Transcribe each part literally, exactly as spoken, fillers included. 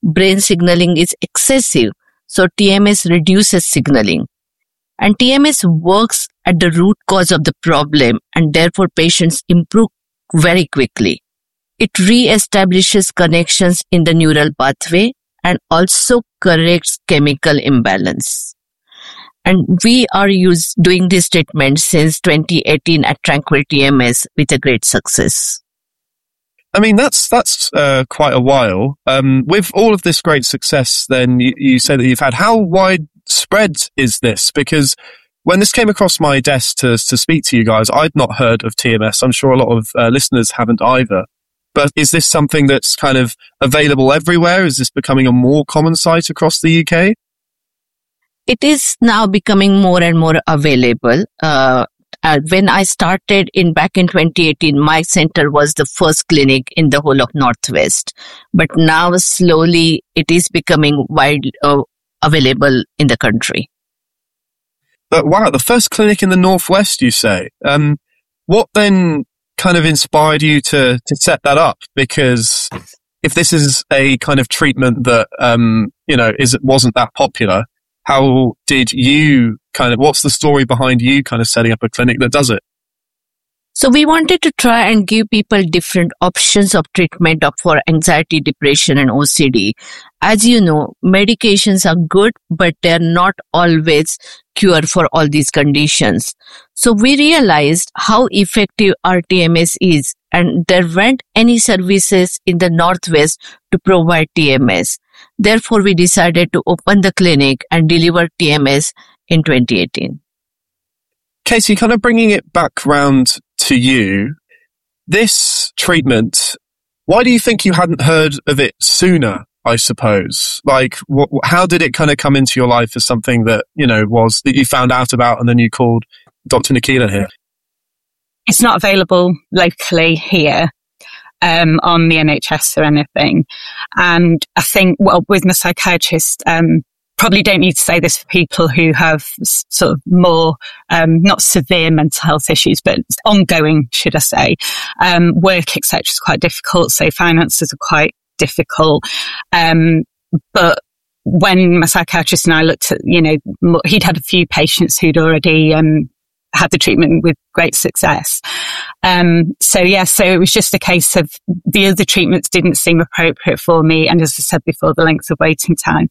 brain signaling is excessive. So T M S reduces signaling. And T M S works at the root cause of the problem, and therefore patients improve very quickly. It re-establishes connections in the neural pathway and also corrects chemical imbalance. And we are use, doing this treatment since twenty eighteen at Tranquil T M S with a great success. I mean, that's that's uh, quite a while. Um, with all of this great success, then you, you say that you've had, how widespread is this? Because when this came across my desk to to speak to you guys, I'd not heard of T M S. I'm sure a lot of uh, listeners haven't either. But is this something that's kind of available everywhere? Is this becoming a more common sight across the U K? It is now becoming more and more available. Uh, uh, when I started in back in twenty eighteen, my center was the first clinic in the whole of Northwest. But now slowly it is becoming wide uh, available in the country. But wow, the first clinic in the Northwest, you say. Um, what then kind of inspired you to to set that up? Because if this is a kind of treatment that um, you know is wasn't that popular, how did you kind of, what's the story behind you kind of setting up a clinic that does it? So we wanted to try and give people different options of treatment for anxiety, depression, and O C D. As you know, medications are good, but they're not always cure for all these conditions. So we realized how effective R T M S is, and there weren't any services in the Northwest to provide T M S. Therefore, we decided to open the clinic and deliver T M S in twenty eighteen. Katie, kind of bringing it back round to you, this treatment, why do you think you hadn't heard of it sooner, I suppose? Like, wh- how did it kind of come into your life as something that, you know, was, that you found out about and then you called Doctor Nikila here? It's not available locally here. Um, on the N H S or anything. And I think, well, with my psychiatrist, um, probably don't need to say this for people who have s- sort of more, um, not severe mental health issues, but ongoing, should I say. Um, work, et cetera is quite difficult. So finances are quite difficult. Um, but when my psychiatrist and I looked at, you know, he'd had a few patients who'd already, um, had the treatment with great success. Um, so yeah, so it was just a case of the other treatments didn't seem appropriate for me. And as I said before, the length of waiting time.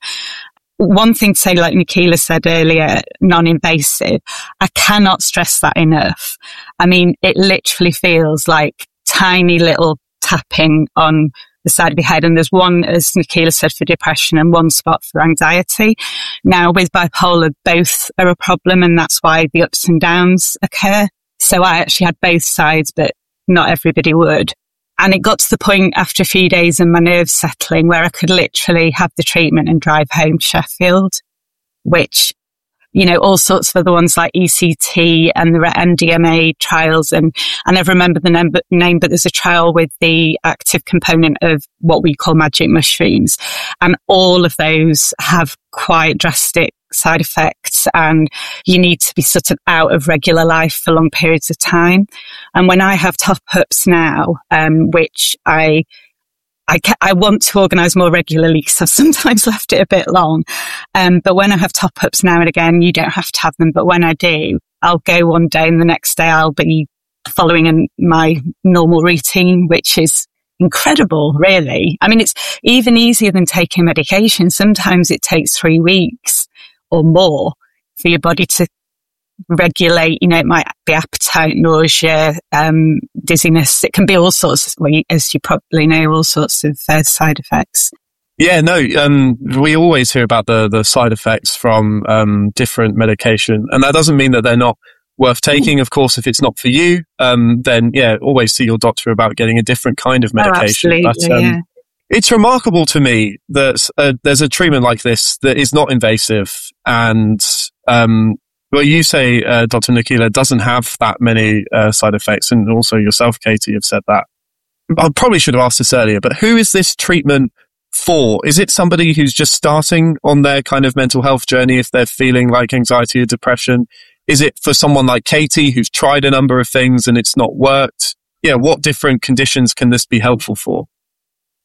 One thing to say, like Nikila said earlier, non-invasive, I cannot stress that enough. I mean, it literally feels like tiny little tapping on the side of your head. And there's one, as Nikila said, for depression and one spot for anxiety. Now, with bipolar, both are a problem, and that's why the ups and downs occur. So I actually had both sides, but not everybody would. And it got to the point after a few days and my nerves settling where I could literally have the treatment and drive home to Sheffield, which, you know, all sorts of other ones like E C T and the M D M A trials. And I never remember the name, but, name, but there's a trial with the active component of what we call magic mushrooms. And all of those have quite drastic side effects, and you need to be sort of out of regular life for long periods of time. And when I have top-ups now, um, which I I, ca- I want to organise more regularly because I've sometimes left it a bit long. Um, but when I have top-ups now and again, you don't have to have them. But when I do, I'll go one day and the next day I'll be following an, my normal routine, which is incredible, really. I mean, it's even easier than taking medication. Sometimes it takes three weeks or more for your body to regulate. You know, it might be appetite, nausea, um, dizziness. It can be all sorts, well, as you probably know, all sorts of uh, side effects. Yeah, no, um, we always hear about the, the side effects from um, different medication. And that doesn't mean that they're not worth taking. Of course, if it's not for you, um, then yeah, always see your doctor about getting a different kind of medication. Oh, absolutely, but, um, yeah. It's remarkable to me that uh, there's a treatment like this that is not invasive and, um, well, you say, uh, Doctor Nikila, doesn't have that many uh, side effects, and also yourself, Katie, have said that. I probably should have asked this earlier, but who is this treatment for? Is it somebody who's just starting on their kind of mental health journey if they're feeling like anxiety or depression? Is it for someone like Katie who's tried a number of things and it's not worked? Yeah, what different conditions can this be helpful for?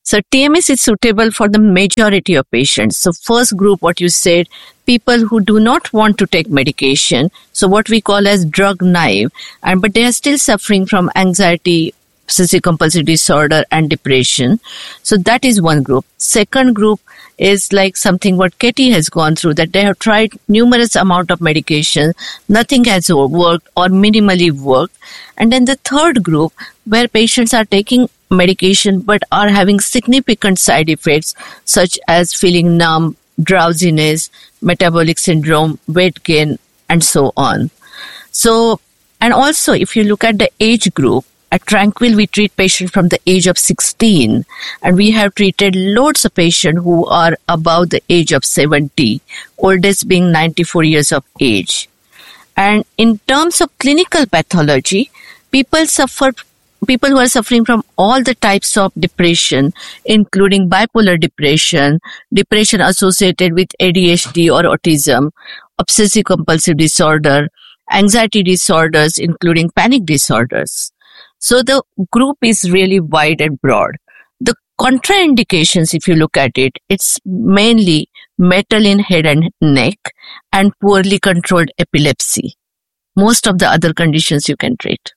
So T M S is suitable for the majority of patients. So first group, what you said, people who do not want to take medication. So what we call as drug naive, and but they are still suffering from anxiety, obsessive compulsive disorder and depression. So that is one group. Second group is like something what Katie has gone through, that they have tried numerous amount of medication. Nothing has worked or minimally worked. And then the third group where patients are taking medication but are having significant side effects such as feeling numb, drowsiness, metabolic syndrome, weight gain, and so on. So, and also if you look at the age group, at Tranquil, we treat patients from the age of sixteen, and we have treated loads of patients who are above the age of seventy, oldest being ninety-four years of age. And in terms of clinical pathology, people suffer, people who are suffering from all the types of depression, including bipolar depression, depression associated with A D H D or autism, obsessive compulsive disorder, anxiety disorders, including panic disorders. So the group is really wide and broad. The contraindications, if you look at it, it's mainly metal in head and neck and poorly controlled epilepsy. Most of the other conditions you can treat.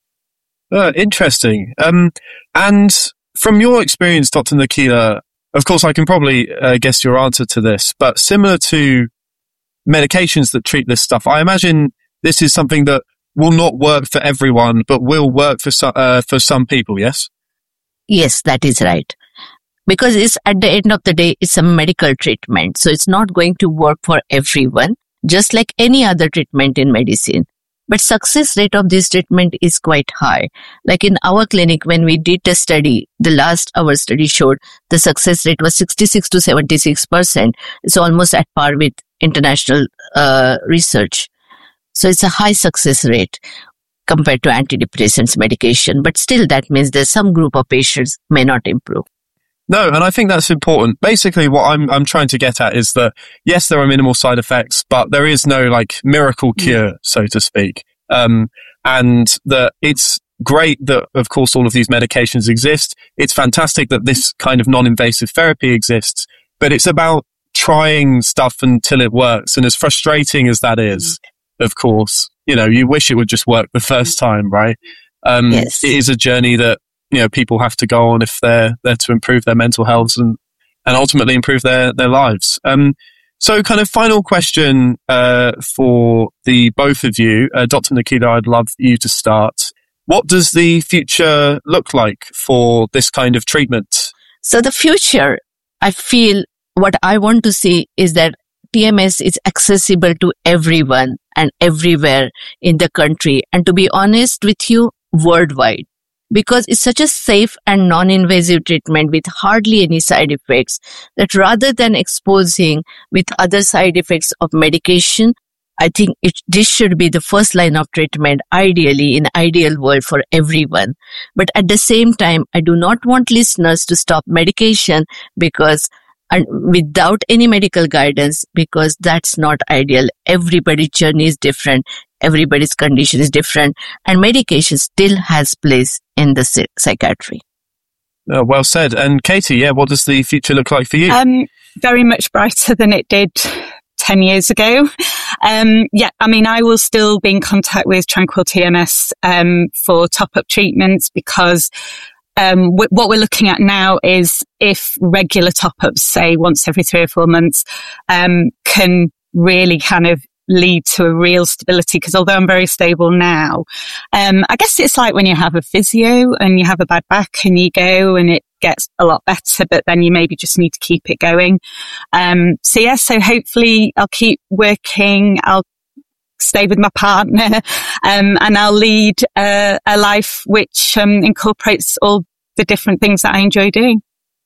Uh, interesting. Um, and from your experience, Doctor Nikila, of course, I can probably uh, guess your answer to this, but similar to medications that treat this stuff, I imagine this is something that will not work for everyone, but will work for some, uh, for some people, yes? Yes, that is right. Because it's at the end of the day, it's a medical treatment. So it's not going to work for everyone, just like any other treatment in medicine. But success rate of this treatment is quite high. Like in our clinic, when we did the study, the last our study showed the success rate was sixty-six to seventy-six percent. It's almost at par with international uh, research. So it's a high success rate compared to antidepressants medication. But still, that means there's some group of patients may not improve. No, and I think that's important. Basically, what I'm I'm trying to get at is that, yes, there are minimal side effects, but there is no, like, miracle cure, so to speak. Um, and that it's great that, of course, all of these medications exist. It's fantastic that this kind of non-invasive therapy exists, but it's about trying stuff until it works. And as frustrating as that is, of course, you know, you wish it would just work the first time, right? Um, yes. It is a journey that, you know, people have to go on if they're there to improve their mental health and, and ultimately improve their, their lives. Um, so kind of final question, uh, for the both of you, uh, Doctor Nikila, I'd love you to start. What does the future look like for this kind of treatment? So the future, I feel what I want to see is that T M S is accessible to everyone and everywhere in the country. And to be honest with you, worldwide. Because it's such a safe and non-invasive treatment with hardly any side effects that rather than exposing with other side effects of medication, I think it, this should be the first line of treatment, ideally in ideal world for everyone. But at the same time, I do not want listeners to stop medication because and without any medical guidance, because that's not ideal. Everybody's journey is different. Everybody's condition is different, and medication still has place in the psychiatry. Uh, well said. And Katie, yeah, what does the future look like for you? Um, very much brighter than it did ten years ago. Um, yeah, I mean, I will still be in contact with Tranquil T M S um, for top-up treatments because um, w- what we're looking at now is if regular top-ups, say once every three or four months, um, can really kind of lead to a real stability. Because although I'm very stable now, um, I guess it's like when you have a physio and you have a bad back and you go and it gets a lot better, but then you maybe just need to keep it going. Um, so yeah, so hopefully I'll keep working. I'll stay with my partner, um, and I'll lead a, a life which um, incorporates all the different things that I enjoy doing.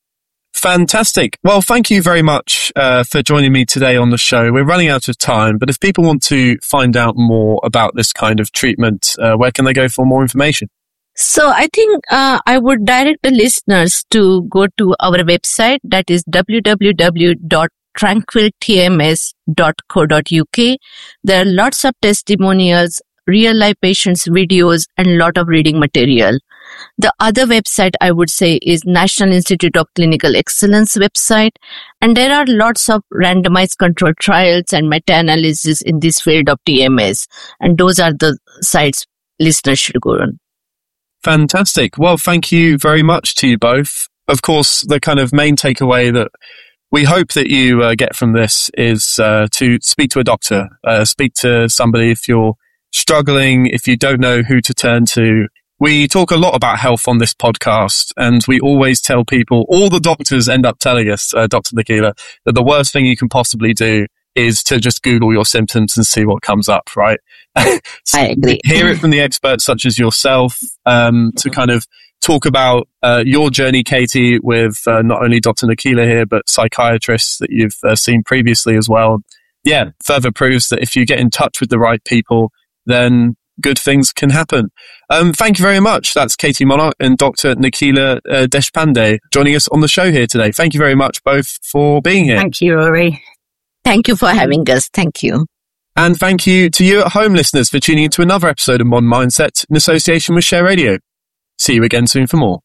Fantastic. Well, thank you very much uh, for joining me today on the show. We're running out of time, but if people want to find out more about this kind of treatment, uh, where can they go for more information? So I think uh, I would direct the listeners to go to our website, that is w w w dot tranquil t m s dot co dot u k. There are lots of testimonials, real life patients' videos, and lot of reading material. The other website I would say is National Institute of Clinical Excellence website. And there are lots of randomized controlled trials and meta-analysis in this field of T M S. And those are the sites listeners should go on. Fantastic. Well, thank you very much to you both. Of course, the kind of main takeaway that we hope that you uh, get from this is uh, to speak to a doctor, uh, speak to somebody if you're struggling, if you don't know who to turn to. We talk a lot about health on this podcast, and we always tell people, all the doctors end up telling us, uh, Doctor Nikila, that the worst thing you can possibly do is to just Google your symptoms and see what comes up, right? So I agree. Hear it from the experts such as yourself, um, to kind of talk about uh, your journey, Katie, with uh, not only Doctor Nikila here, but psychiatrists that you've uh, seen previously as well. Yeah, further proves that if you get in touch with the right people, then good things can happen. Um, thank you very much. That's Katie Monarch and Doctor Nikila uh, Deshpande joining us on the show here today. Thank you very much both for being here. Thank you, Rory. Thank you for having us. Thank you. And thank you to you at home listeners for tuning into another episode of Modern Mindset in association with Share Radio. See you again soon for more.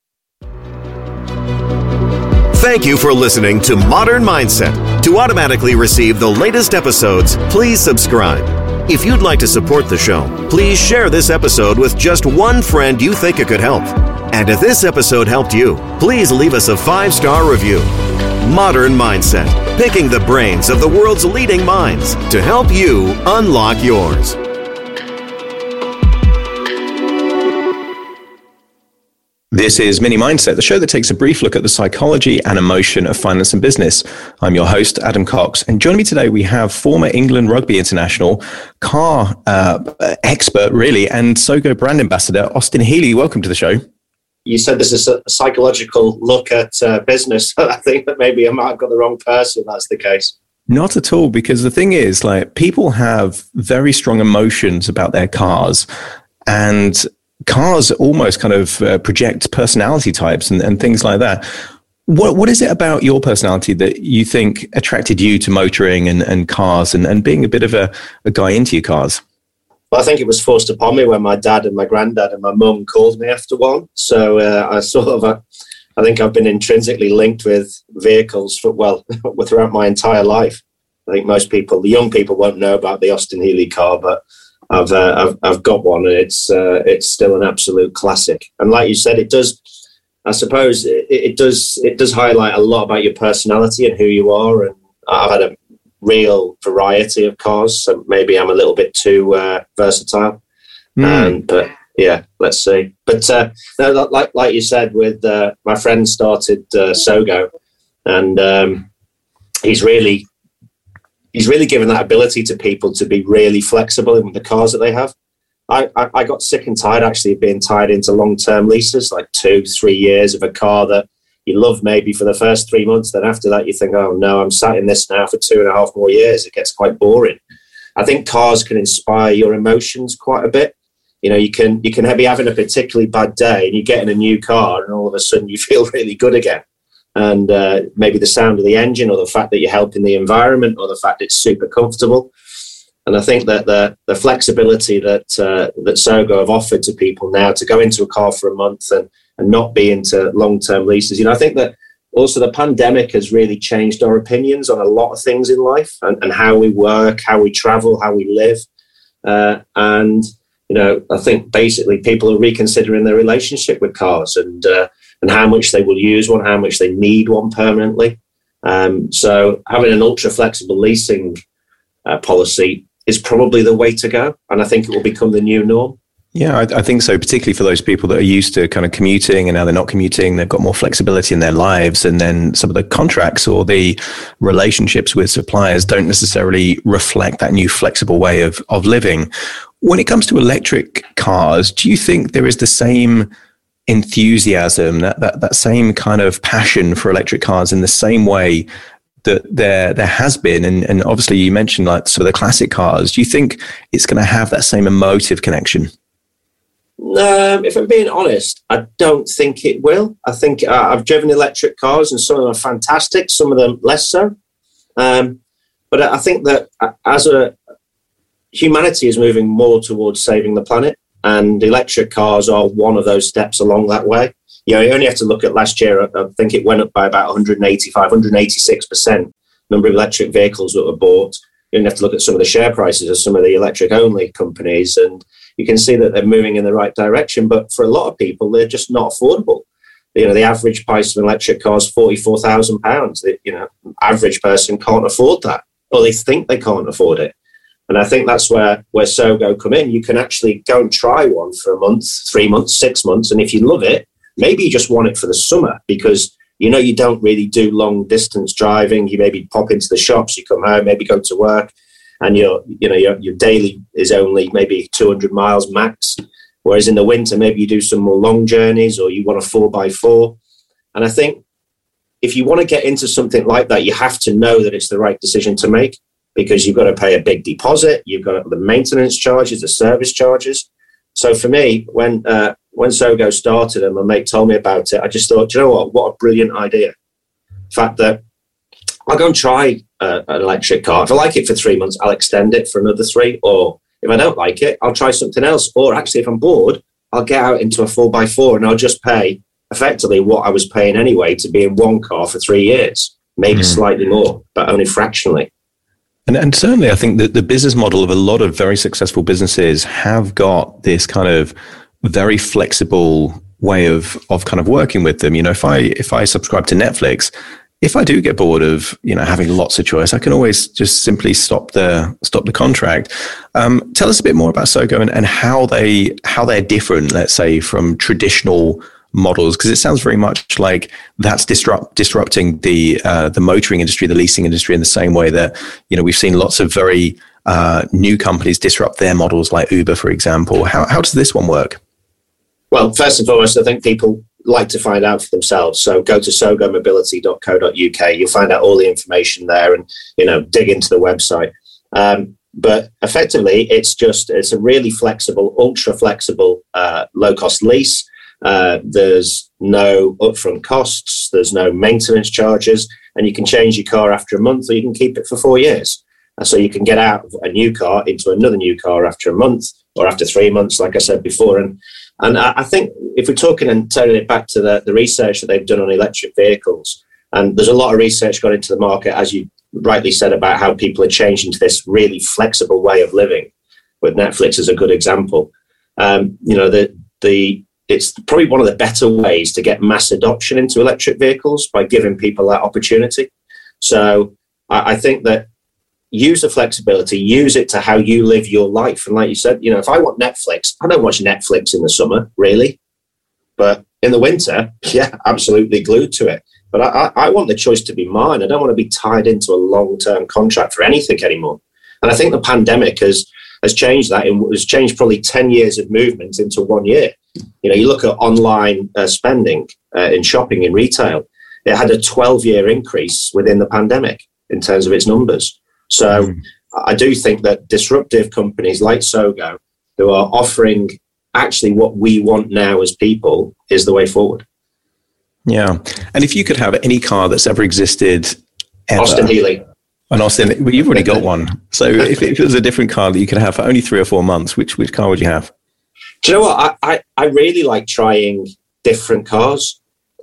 Thank you for listening to Modern Mindset. To automatically receive the latest episodes, please subscribe. If you'd like to support the show, please share this episode with just one friend you think it could help. And if this episode helped you, please leave us a five-star review. Modern Mindset, picking the brains of the world's leading minds to help you unlock yours. This is Mini Mindset, the show that takes a brief look at the psychology and emotion of finance and business. I'm your host, Adam Cox, and joining me today we have former England rugby international, car uh, expert really, and Sogo brand ambassador, Austin Healey. Welcome to the show. You said this is a psychological look at uh, business. I think that maybe I might have got the wrong person if that's the case. Not at all, because the thing is, like, people have very strong emotions about their cars, and cars almost kind of uh, project personality types and, and things like that. What What is it about your personality that you think attracted you to motoring and, and cars and, and being a bit of a, a guy into your cars? Well, I think it was forced upon me when my dad and my granddad and my mum called me after one. So uh, I sort of, uh, I think I've been intrinsically linked with vehicles for, well, throughout my entire life. I think most people, the young people, won't know about the Austin Healey car, but I've uh, I've, I've got one, and it's uh, it's still an absolute classic. And like you said, it does. I suppose it, it does it does highlight a lot about your personality and who you are. And I've had a real variety of cars, so maybe I'm a little bit too uh, versatile. Mm. Um, but yeah, let's see. But uh, no, like like you said, with uh, my friend started uh, Sogo, and um, he's really. He's really given that ability to people to be really flexible in the cars that they have. I, I, I got sick and tired actually of being tied into long-term leases, like two, three years of a car that you love maybe for the first three months. Then after that, you think, oh no, I'm sat in this now for two and a half more years. It gets quite boring. I think cars can inspire your emotions quite a bit. You know, you can you can be having a particularly bad day and you get in a new car and all of a sudden you feel really good again. And uh, maybe the sound of the engine, or the fact that you're helping the environment, or the fact it's super comfortable. And I think that the the flexibility that uh, that Sogo have offered to people now to go into a car for a month and, and not be into long-term leases. You know, I think that also the pandemic has really changed our opinions on a lot of things in life, and, and how we work, how we travel, how we live. Uh, and, you know, I think basically people are reconsidering their relationship with cars, and uh, and how much they will use one, how much they need one permanently. Um, so having an ultra flexible leasing uh, policy is probably the way to go. And I think it will become the new norm. Yeah, I, I think so, particularly for those people that are used to kind of commuting and now they're not commuting, they've got more flexibility in their lives. And then some of the contracts or the relationships with suppliers don't necessarily reflect that new flexible way of, of living. When it comes to electric cars, do you think there is the same enthusiasm, that, that, that same kind of passion for electric cars in the same way that there there has been? And, and obviously you mentioned like some of the classic cars. Do you think it's going to have that same emotive connection? Um, if I'm being honest, I don't think it will. I think uh, I've driven electric cars and some of them are fantastic, some of them less so. Um, but I think that as a humanity is moving more towards saving the planet. And electric cars are one of those steps along that way. You know, you only have to look at last year. I think it went up by about one eighty-five, one eighty-six percent number of electric vehicles that were bought. You only have to look at some of the share prices of some of the electric-only companies, and you can see that they're moving in the right direction. But for a lot of people, they're just not affordable. You know, the average price of an electric car is forty-four thousand pounds. The, you know, average person can't afford that, or they think they can't afford it. And I think that's where, where Sogo come in. You can actually go and try one for a month, three months, six months. And if you love it, maybe you just want it for the summer because, you know, you don't really do long distance driving. You maybe pop into the shops, you come home, maybe go to work, and your, you know, your, your daily is only maybe two hundred miles max. Whereas in the winter, maybe you do some more long journeys or you want a four by four. And I think if you want to get into something like that, you have to know that it's the right decision to make, because you've got to pay a big deposit, you've got the maintenance charges, the service charges. So for me, when uh, when Sogo started and my mate told me about it, I just thought, do you know what? What a brilliant idea. The fact that I'll go and try uh, an electric car. If I like it for three months, I'll extend it for another three. Or if I don't like it, I'll try something else. Or actually, if I'm bored, I'll get out into a four by four and I'll just pay effectively what I was paying anyway to be in one car for three years, maybe mm. slightly more, but only fractionally. And, and certainly, I think that the business model of a lot of very successful businesses have got this kind of very flexible way of of kind of working with them. You know, if I if I subscribe to Netflix, if I do get bored of, you know, having lots of choice, I can always just simply stop the stop the contract. Um, tell us a bit more about Sogo and, and how they how they're different, let's say, from traditional models, because it sounds very much like that's disrupt disrupting the uh, the motoring industry, the leasing industry, in the same way that, you know, we've seen lots of very uh, new companies disrupt their models, like Uber, for example. How how does this one work? Well, first and foremost, I think people like to find out for themselves. So go to sogo mobility dot co dot U K. You'll find out all the information there, and, you know, dig into the website. Um, but effectively, it's just it's a really flexible, ultra flexible, uh, low cost lease. Uh, there's no upfront costs, there's no maintenance charges, and you can change your car after a month, or you can keep it for four years. And so you can get out of a new car into another new car after a month or after three months, like I said before. And and I think if we're talking and turning it back to the, the research that they've done on electric vehicles, and there's a lot of research gone into the market, as you rightly said, about how people are changing to this really flexible way of living, with Netflix as a good example. Um, you know, the the it's probably one of the better ways to get mass adoption into electric vehicles, by giving people that opportunity. So I, I think that use the flexibility, use it to how you live your life. And like you said, you know, if I want Netflix, I don't watch Netflix in the summer, really. But in the winter, yeah, absolutely glued to it. But I, I, I want the choice to be mine. I don't want to be tied into a long-term contract for anything anymore. And I think the pandemic has has changed that. It has changed probably ten years of movement into one year. You know, you look at online uh, spending uh, in shopping, in retail, it had a twelve-year increase within the pandemic in terms of its numbers. So mm. I do think that disruptive companies like Sogo, who are offering actually what we want now as people, is the way forward. Yeah. And if you could have any car that's ever existed ever. Austin Healey. And Austin, well, you've already got one. So if, if it was a different car that you could have for only three or four months, which which car would you have? Do you know what? I, I, I really like trying different cars.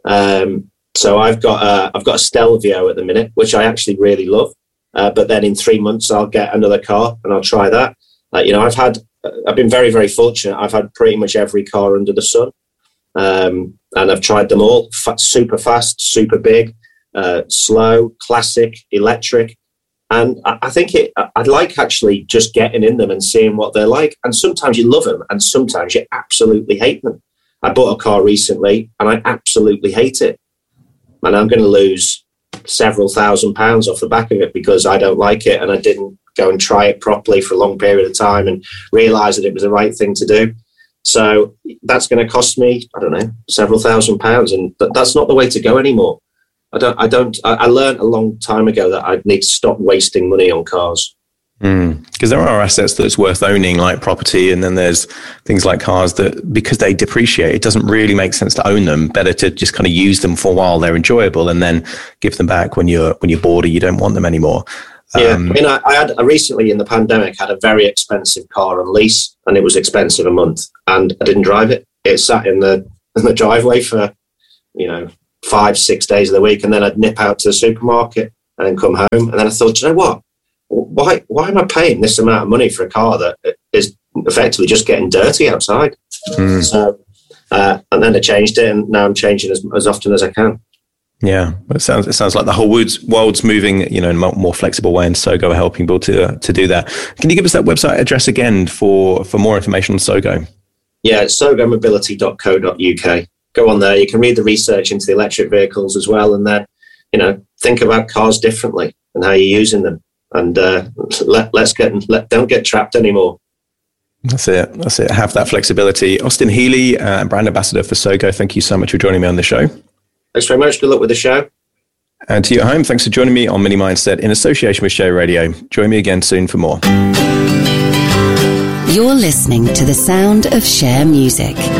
Um, so I've got a, I've got a Stelvio at the minute, which I actually really love. Uh, but then in three months, I'll get another car and I'll try that. Uh, you know, I've had, I've been very, very fortunate. I've had pretty much every car under the sun. Um, and I've tried them all. F- super fast, super big, uh, slow, classic, electric. And I, I think it, I'd like actually just getting in them and seeing what they're like. And sometimes you love them and sometimes you absolutely hate them. I bought a car recently and I absolutely hate it. And I'm going to lose several thousand pounds off the back of it because I don't like it and I didn't go and try it properly for a long period of time and realize that it was the right thing to do. So that's going to cost me, I don't know, several thousand pounds. And th- that's not the way to go anymore. I don't, I don't, I, I learned a long time ago that I need to stop wasting money on cars. Because mm. there are assets that's worth owning, like property, and then there's things like cars that, because they depreciate, it doesn't really make sense to own them. Better to just kind of use them for a while, they're enjoyable, and then give them back when you're when you're bored or you don't want them anymore. Yeah, Um, I mean, I, I had I recently in the pandemic had a very expensive car on lease, and it was expensive a month, and I didn't drive it. It sat in the in the driveway for, you know, five six days of the week, and then I'd nip out to the supermarket and then come home, and then I thought, you know what? Why why am I paying this amount of money for a car that is effectively just getting dirty outside? Mm. So, uh, and then I changed it, and now I'm changing as as often as I can. Yeah, it sounds it sounds like the whole world's, world's moving, you know, in a more flexible way, and Sogo are helping people to uh, to do that. Can you give us that website address again for, for more information on Sogo? Yeah, it's sogo mobility dot co dot U K. Go on there. You can read the research into the electric vehicles as well, and then, you know, think about cars differently and how you're using them, and uh, let let's get let don't get trapped anymore. That's it. That's it. Have that flexibility. Austin Healey, uh, brand ambassador for Sogo. Thank you so much for joining me on the show. Thanks very much. Good luck with the show. And to you at home, thanks for joining me on Mini Mindset in association with Share Radio. Join me again soon for more. You're listening to the sound of Share Music.